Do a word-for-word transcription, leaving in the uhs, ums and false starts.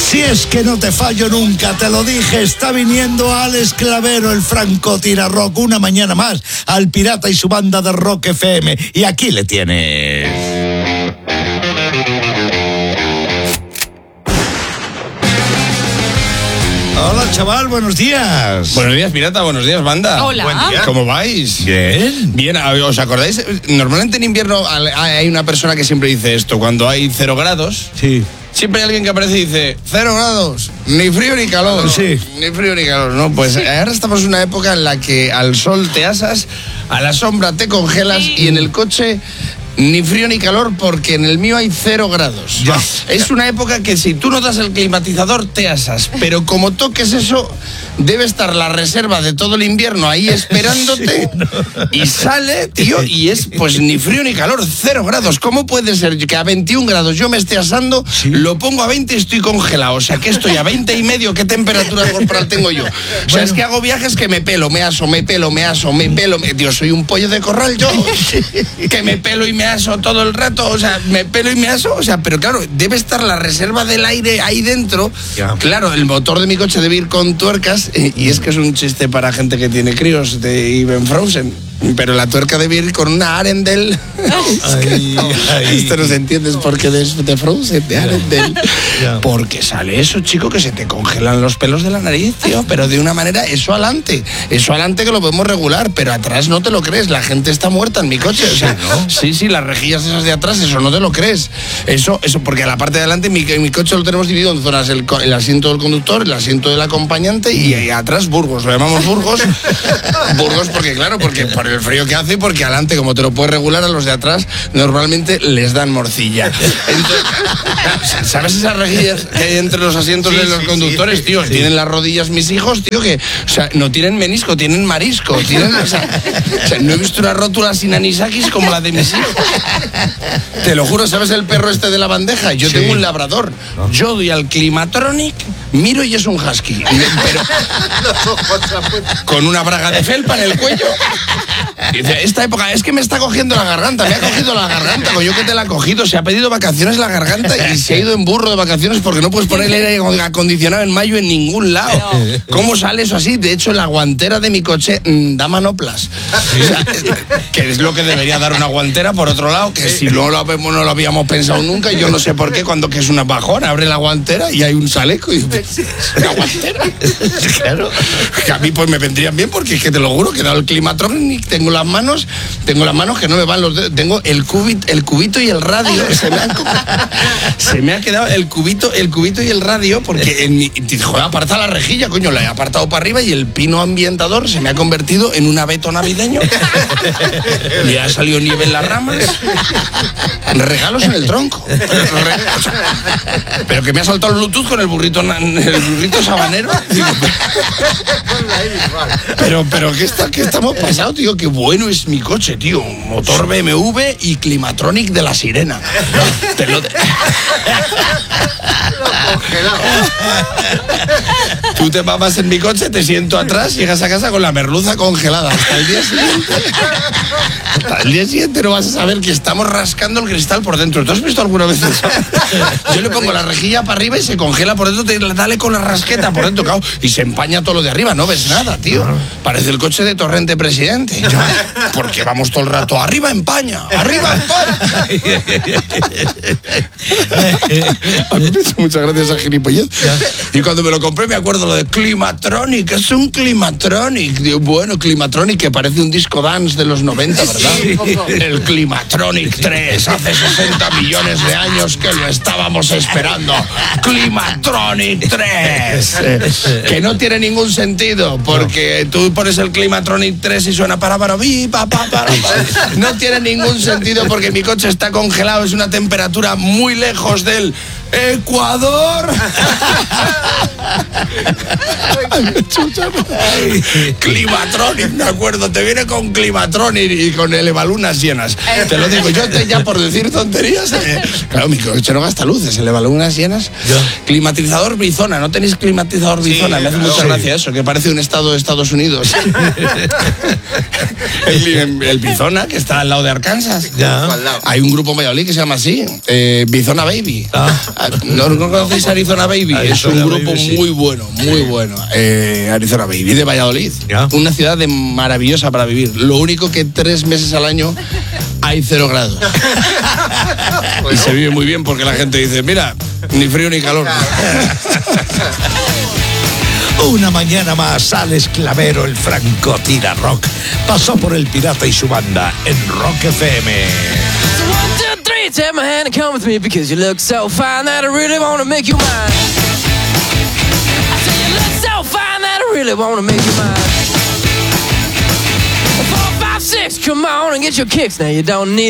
Si es que no te fallo nunca, te lo dije, está viniendo Alex Clavero, el francotira rock, una mañana más al Pirata y su banda de Rock F M. Y aquí le tienes. Hola, chaval, buenos días. Buenos días, Pirata, buenos días, banda. Hola. Buen día. ¿Cómo vais? Bien. Bien, ¿os acordáis? Normalmente en invierno hay una persona que siempre dice esto, cuando hay cero grados. Sí. Siempre hay alguien que aparece y dice, cero grados, ni frío ni calor. Sí. Ni frío ni calor, ¿no? Pues sí. Ahora estamos en una época en la que al sol te asas, a la sombra te congelas sí. Y en el coche ni frío ni calor porque en el mío hay cero grados. Ya. Es una época que si tú no das el climatizador te asas, pero como toques eso, debe estar la reserva de todo el invierno ahí esperándote sí, no. Y sale, tío, y es pues ni frío ni calor, cero grados. ¿Cómo puede ser que a veintiún grados yo me esté asando, sí. Lo pongo a veinte y estoy congelado? O sea, que estoy a veinte y medio, ¿qué temperatura corporal tengo yo? O sea, bueno. Es que hago viajes que me pelo, me aso, me pelo, me aso, me pelo, me... Dios, soy un pollo de corral yo, que me pelo y me aso todo el rato, o sea, me pelo y me aso, o sea, pero claro, debe estar la reserva del aire ahí dentro. Ya. Claro, el motor de mi coche debe ir con tuercas, y es que es un chiste para gente que tiene críos de Even Frozen. Pero la tuerca debe ir con una Arendelle. Ay, no, ay. Esto no se entiende, es porque de, de Frozen, de Arendelle. Yeah. Porque sale eso, chico, que se te congelan los pelos de la nariz, tío. Pero de una manera, eso adelante. Eso adelante que lo podemos regular, pero atrás no te lo crees. La gente está muerta en mi coche. O sea, ¿no? Sí, sí, las rejillas esas de atrás, eso no te lo crees. Eso, eso porque a la parte de adelante, mi, mi coche lo tenemos dividido en zonas: el, el asiento del conductor, el asiento del acompañante y, y atrás Burgos. Lo llamamos Burgos. Burgos porque, claro, porque por el frío que hace, porque adelante, como te lo puedes regular, a los de atrás normalmente les dan morcilla. Entonces, ¿sabes esas rejillas que hay entre los asientos sí, de los sí, conductores, sí, tío? Sí. Tienen las rodillas mis hijos, tío, que, o sea, no tienen menisco, tienen marisco. Tienen, o sea, o sea, no he visto una rótula sin anisakis como la de mis hijos. Te lo juro, ¿sabes el perro este de la bandeja? Yo sí. Tengo un labrador. No. Yo doy al Climatronic, miro y es un husky. Pero con una braga de felpa en el cuello. Dice, esta época es que me está cogiendo la garganta, me ha cogido la garganta, yo que te la ha cogido, se ha pedido vacaciones la garganta y se ha ido en burro de vacaciones porque no puedes poner aire acondicionado en mayo en ningún lado. ¿Cómo sale eso así? De hecho, la guantera de mi coche mmm, da manoplas. O sea, que es lo que debería dar una guantera, por otro lado, que si no lo, no lo habíamos pensado nunca, y yo no sé por qué, cuando que es una bajona, abre la guantera y hay un chaleco y una guantera. Claro. Que a mí pues me vendrían bien porque es que te lo juro que he dado el Climatronic, tengo las manos, tengo las manos que no me van los dedos, tengo el cubito, el cubito y el radio, se me, han, se me ha quedado el cubito, el cubito y el radio, porque en mi, joder, aparta la rejilla, coño, la he apartado para arriba y el pino ambientador se me ha convertido en un abeto navideño. Le ha salido nieve en las ramas, regalos en el tronco. Pero que me ha saltado el Bluetooth con el burrito, el burrito sabanero. Pero, pero ¿qué, está, qué estamos pasando, tío? Qué bueno es mi coche, tío. Motor B M W y Climatronic de la sirena. Te lo... Tú te mamas en mi coche, te siento atrás, llegas a casa con la merluza congelada. Hasta el día siguiente. Hasta el día siguiente no vas a saber que estamos rascando el cristal por dentro. ¿Tú has visto alguna vez eso? Yo le pongo la rejilla para arriba y se congela por dentro, te dale con la rasqueta por dentro, claro, y se empaña todo lo de arriba, no ves nada, tío. Parece el coche de Torrente Presidente. Porque vamos todo el rato, arriba empaña, arriba empaña. A mí me hace muchas gracias a gilipollez. Y cuando me lo compré me acuerdo lo de Climatronic, es un Climatronic. Digo, bueno, Climatronic, que parece un disco dance de los noventa, ¿verdad? Sí. El Climatronic tres, hace sesenta millones de años que lo estábamos esperando. Climatronic tres. Eh, que no tiene ningún sentido, porque tú pones el Climatronic tres y suena para para vi, pa, pa, para, para. No tiene ningún sentido porque mi coche está congelado, es una temperatura muy lejos del Ecuador. Climatronic, me acuerdo, te viene con Climatronic y con el Evalunas llenas. Te lo digo, yo te, ya por decir tonterías. Eh, claro, mi coche no gasta luces, el Evalunas llenas. Yo. Climatizador Bizona, ¿no tenéis climatizador Bizona? Sí, me hace mucha sí. gracia eso, que parece un estado de Estados Unidos. el, el Bizona, que está al lado de Arkansas. Ya. Hay un grupo en Valladolid que se llama así, eh, Bizona Baby. Ah. ¿No, no conocéis Arizona Baby? Arizona es un grupo Baby, sí. muy bueno, muy bueno. Eh, Arizona Baby, de Valladolid. ¿Ya? Una ciudad de maravillosa para vivir. Lo único que tres meses al año hay cero grados. Y se vive muy bien porque la gente dice, mira, ni frío ni calor. Una mañana más, Alex Clavero, el Francotira Rock, pasó por el Pirata y su banda en Rock F M. So one, two, three, take my hand and come with me because you look so fine that I really want to make you mine. I say you look so fine that I really want to make you mine. Four, five, six, come on and get your kicks now. You don't need